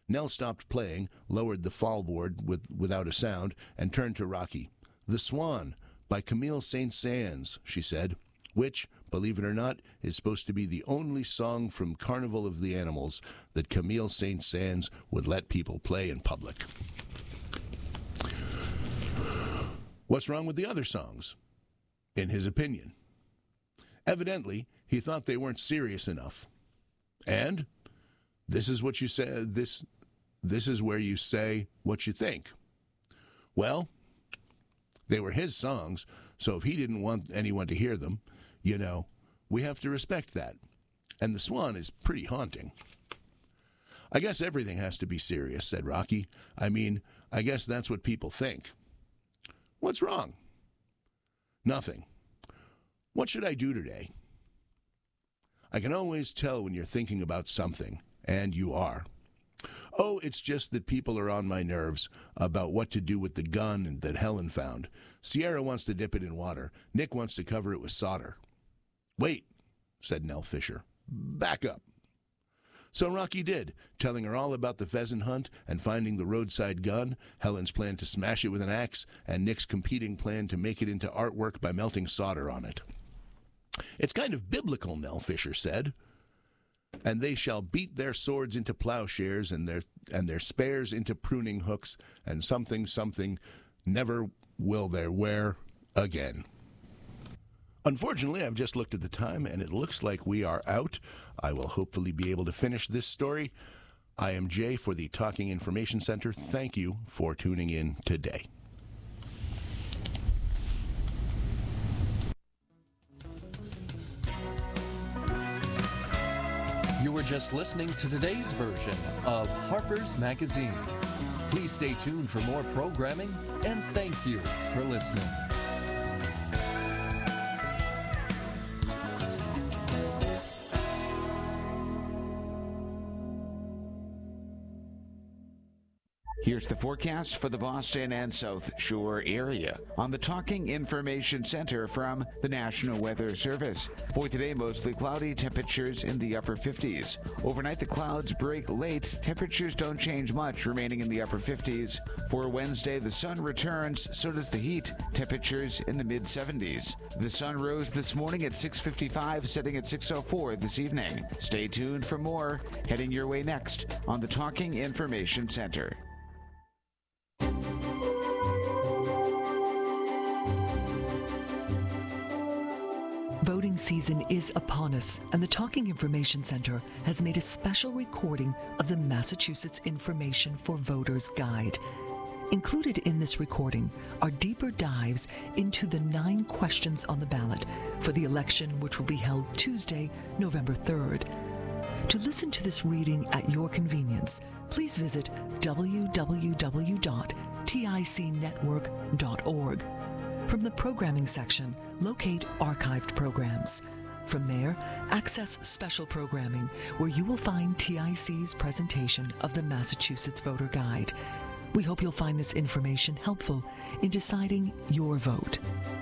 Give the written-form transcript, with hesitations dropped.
Nell stopped playing, lowered the fallboard without a sound, and turned to Rocky. "The Swan, by Camille Saint-Saëns," she said, which, believe it or not, is supposed to be the only song from Carnival of the Animals that Camille Saint-Saëns would let people play in public. What's wrong with the other songs? In his opinion. Evidently, he thought they weren't serious enough. And this is what you say, this is where you say what you think. Well, they were his songs, so if he didn't want anyone to hear them, we have to respect that. And the Swan is pretty haunting. "I guess everything has to be serious," said Rocky. "I mean, I guess that's what people think." "What's wrong?" "Nothing. What should I do today?" "I can always tell when you're thinking about something, and you are." "Oh, it's just that people are on my nerves about what to do with the gun that Helen found. Sierra wants to dip it in water. Nick wants to cover it with solder." "Wait," said Nell Fisher. "Back up." So Rocky did, telling her all about the pheasant hunt and finding the roadside gun, Helen's plan to smash it with an axe, and Nick's competing plan to make it into artwork by melting solder on it. "It's kind of biblical," Nell Fisher said. "And they shall beat their swords into plowshares and their spears into pruning hooks, and something never will there wear again." Unfortunately, I've just looked at the time, and it looks like we are out. I will hopefully be able to finish this story. I am Jay for the Talking Information Center. Thank you for tuning in today. You were just listening to today's version of Harper's Magazine. Please stay tuned for more programming, and thank you for listening. Here's the forecast for the Boston and South Shore area on the Talking Information Center from the National Weather Service. For today, mostly cloudy, temperatures in the upper 50s. Overnight, the clouds break late. Temperatures don't change much, remaining in the upper 50s. For Wednesday, the sun returns, so does the heat. Temperatures in the mid-70s. The sun rose this morning at 6:55, setting at 6:04 this evening. Stay tuned for more, heading your way next on the Talking Information Center. Voting season is upon us, and the Talking Information Center has made a special recording of the Massachusetts Information for Voters Guide. Included in this recording are deeper dives into the 9 questions on the ballot for the election, which will be held Tuesday, November 3rd. To listen to this reading at your convenience, please visit www.ticnetwork.org. From the programming section, locate archived programs. From there, access special programming, where you will find TIC's presentation of the Massachusetts Voter Guide. We hope you'll find this information helpful in deciding your vote.